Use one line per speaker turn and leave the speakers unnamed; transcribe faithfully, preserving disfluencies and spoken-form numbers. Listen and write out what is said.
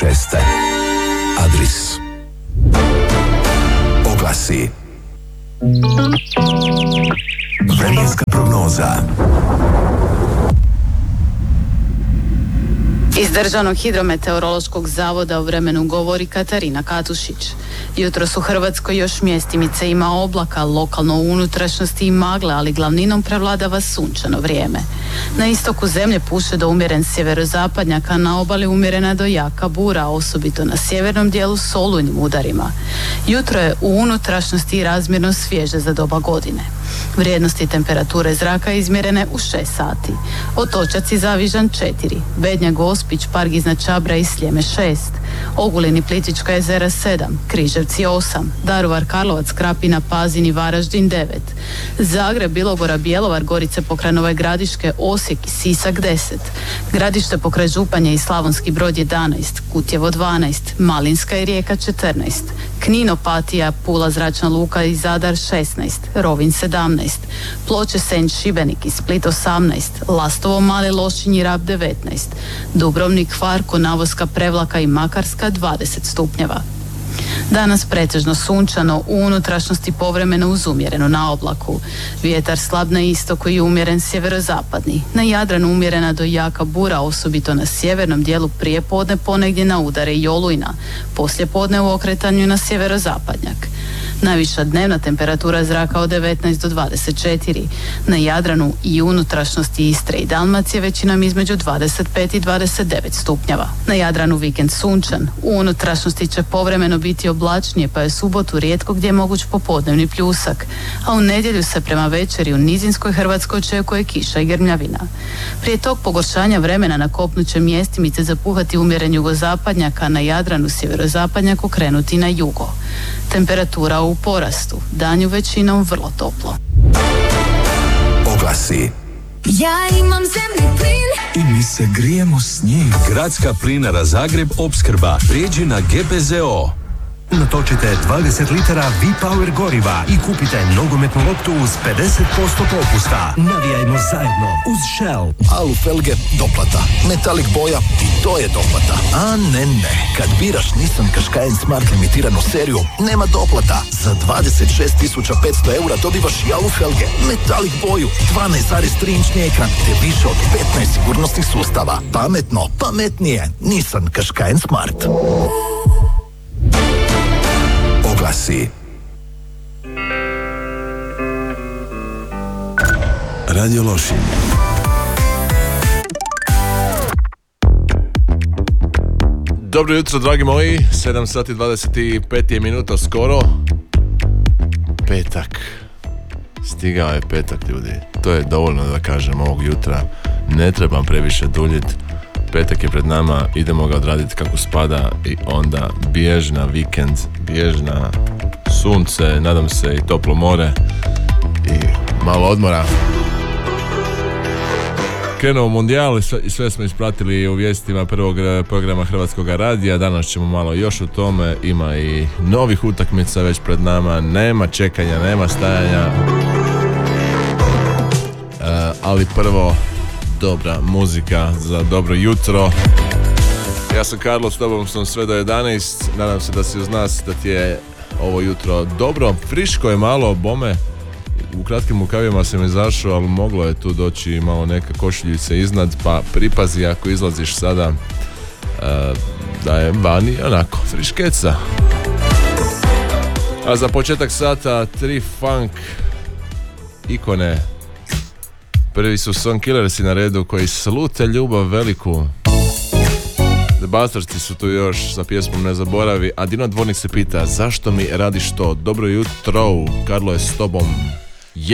šest. Adris. Oglasi. Vremenska prognoza.
Iz Državnog hidrometeorološkog zavoda o vremenu govori Katarina Katušić. Jutros u Hrvatskoj još mjestimice ima oblaka, lokalno u unutrašnjosti i magle, ali glavninom prevladava sunčano vrijeme. Na istoku zemlje puše do umjeren sjeverozapadnjak, a na obali umjerena do jaka bura, osobito na sjevernom dijelu s olujnim udarima. Jutro je u unutrašnjosti razmjerno svježe za doba godine. Vrijednosti temperature zraka izmjerene u šest sati. Otočac i Zavižan četiri, Bednja Gospić, Park iznad Čabra i Sljeme šest, Ogulin i Plitvička jezera sedam, Križevci osam, Daruvar, Karlovac, Krapina, Pazin i Varaždin devet, Zagreb, Bilogora, Bjelovar, Gorice pokraj Nove Gradiške, Osijek i Sisak deset, Gradište pokraj Županje i Slavonski Brod jedanaest, Kutjevo dvanaest, Malinska i Rijeka četrnaest, Knin, Opatija, Pula, Zračna luka i Zadar šesnaest, Rovinj sedamnaest, Ploče, Senj, Šibenik i Split osamnaest, Lastovo, Mali Lošinj i Rab devetnaest, Dubrovnik, Hvar, Konavoska, Prevlaka i Makarska dvadeset stupnjeva. Danas pretežno sunčano, u unutrašnjosti povremeno uz umjereno na oblaku. Vjetar slab na istoku i umjeren sjeverozapadni. Na Jadranu umjerena do jaka bura, osobito na sjevernom dijelu prije podne ponegdje na udare i olujna. Poslije podne u okretanju na sjeverozapadnjak. Najviša dnevna temperatura zraka od devetnaest do dvadeset četiri. Na Jadranu i unutrašnjosti Istre i Dalmacije većinom između dvadeset pet i dvadeset devet stupnjeva. Na Jadranu vikend sunčan. U unutrašnjosti će povremeno biti oblačnije, pa je subotu rijetko gdje je moguć popodnevni pljusak. A u nedjelju se prema večeri u nizinskoj Hrvatskoj očekuje kiša i grmljavina. Prije tog pogoršanja vremena na kopnu će mjestimice zapuhati umjeren jugozapadnjak, a na Jadranu sjeverozapadnjak okrenuti na jugo. Temperatura u porastu, danju većinom vrlo toplo.
Oglasi.
Ja imam zemni plin
I mi se grijemo s njim.
Gradska plinara Zagreb opskrba. Prijeđi na G P Z O.
Natočite dvadeset litara V-Power goriva i kupite nogometnu loptu uz pedeset posto popusta. Navijajmo zajedno uz Shell.
Alu felge, doplata. Metalik boja, i to je doplata. A ne, ne. Kad biraš Nissan Qashqai Smart limitiranu seriju, nema doplata. Za dvadeset šest tisuća petsto eura dobivaš i alu felge, metalik boju, dvanaest zarez tri inčni ekran, te više od petnaest sigurnosnih sustava. Pametno, pametnije. Nissan Qashqai Smart.
Oglasi. Radio Lošinj.
Dobro jutro, dragi moji. sedam sati dvadeset pet je minuta skoro. Petak. Stigao je petak, ljudi. To je dovoljno da kažem ovog jutra. Ne trebam previše duljiti. Petak je pred nama, idemo ga odraditi kako spada i onda bjež na vikend, bjež na sunce, nadam se i toplo more i malo odmora. Krenuo Mundijal i sve, i sve smo ispratili u vijestima prvog programa Hrvatskog radija. Danas ćemo malo još u tome, ima i novih utakmica već pred nama, nema čekanja, nema stajanja, e, ali prvo dobra muzika za dobro jutro. Ja sam Karlo, s tobom sam sve do jedanaest. Nadam se da si uz nas, da ti je ovo jutro dobro. Friško je malo, bome. U kratkim rukavima sam izašao, ali moglo je tu doći malo neka košuljica iznad, pa pripazi ako izlaziš sada, uh, da je vani onako friškeca. A za početak sata tri funk ikone. Prvi su Song Killersi na redu koji slute ljubav veliku. The Bastardsi su tu još sa pjesmom Ne zaboravi, a Dino Dvornik se pita zašto mi radiš to? Dobro jutro, Karlo je s tobom.